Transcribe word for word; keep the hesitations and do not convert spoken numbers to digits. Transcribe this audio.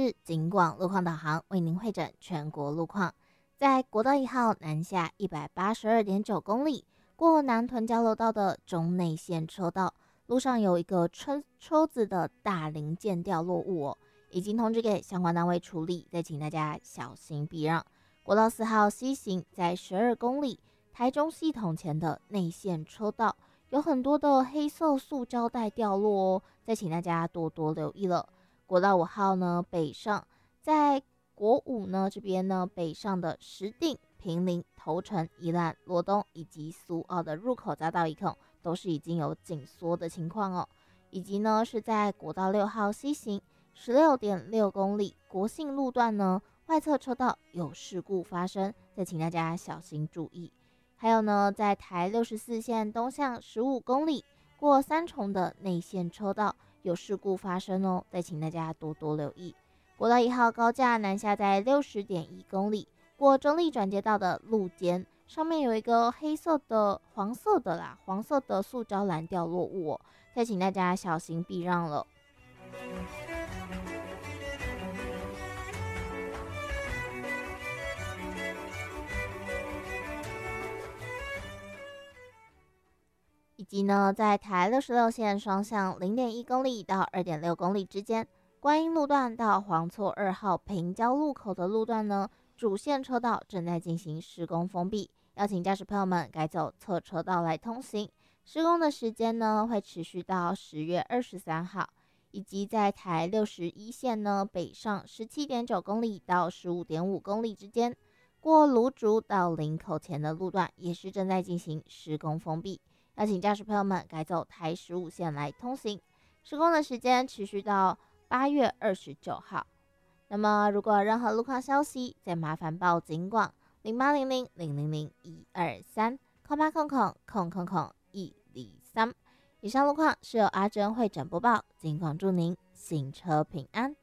是警广路况导航，为您会诊全国路况。在国道一号南下一百八十二点九公里，过南屯交流道的中内线车道，路上有一个车车子的大零件掉落物哦，已经通知给相关单位处理，再请大家小心避让。国道四号西行在十二公里，台中系统前的内线车道有很多的黑色塑胶袋掉落哦，再请大家多多留意了。国道五号呢北上，在国五呢这边呢北上的石碇、坪林、头城、宜兰、罗东以及苏澳的入口匝道一孔都是已经有紧缩的情况哦，以及呢是在国道六号西行十六点六公里国姓路段呢外侧车道有事故发生，再请大家小心注意。还有呢，在台六十四线东向十五公里过三重的内线车道有事故发生哦，再请大家多多留意。国道一号高架南下在六十点一公里过中立转接道的路肩，上面有一个黑色的、黄色的啦，黄色的塑胶篮掉落物哦，再请大家小心避让了。以及呢，在台六十六线双向零点一公里到二点六公里之间，观音路段到黄厝二号平交路口的路段呢，主线车道正在进行施工封闭，邀请驾驶朋友们改走侧车道来通行。施工的时间呢，会持续到十月二十三号。以及在台六十一线呢，北上十七点九公里到十五点五公里之间，过芦竹到林口前的路段也是正在进行施工封闭。邀请驾驶朋友们改走台十五线来通行，施工的时间持续到八月二十九号。那么如果有任何路况消息，再麻烦报警广零八零零零零零一二三空八空空空空空一零三。以上路况是由阿珍会诊播报，警广祝您行车平安。